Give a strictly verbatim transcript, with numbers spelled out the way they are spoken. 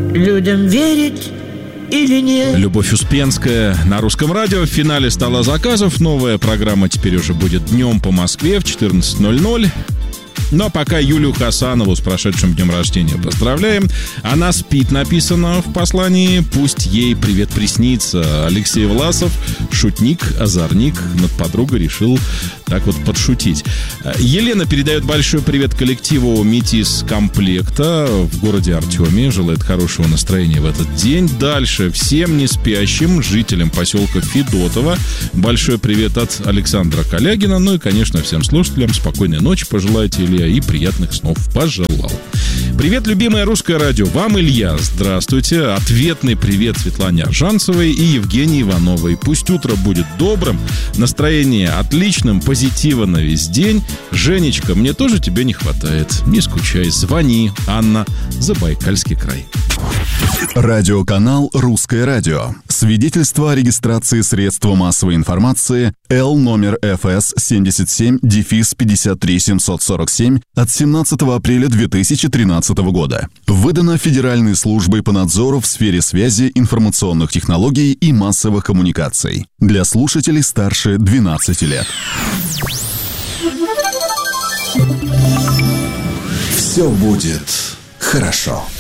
людям верить или нет? Любовь Успенская на Русском радио. В финале «Стола заказов». Новая программа теперь уже будет днем по Москве в четырнадцать ноль ноль. Ну а пока Юлию Хасанову с прошедшим днем рождения поздравляем. Она спит, написано в послании. Пусть ей привет приснится. Алексей Власов, шутник, озорник, над подругой решил так вот подшутить. Елена передает большой привет коллективу «Метис Комплекта» в городе Артеме. Желает хорошего настроения в этот день. Дальше всем не спящим жителям поселка Федотово большой привет от Александра Калягина. Ну и, конечно, всем слушателям спокойной ночи пожелайте, Илья, и приятных снов пожелал. Привет, любимое Русское радио. Вам, Илья, здравствуйте. Ответный привет Светлане Аржанцевой и Евгении Ивановой. Пусть утро будет добрым, настроение отличным, позитива на весь день. Женечка, мне тоже тебя не хватает. Не скучай, звони. Анна, Забайкальский край. Радиоканал «Русское радио». Свидетельство о регистрации средства массовой информации Л номер эф эс семьдесят семь пятьдесят три семьсот сорок семь от семнадцатого апреля две тысячи тринадцатого года. Выдано Федеральной службой по надзору в сфере связи, информационных технологий и массовых коммуникаций. Для слушателей старше двенадцати лет. Все будет хорошо.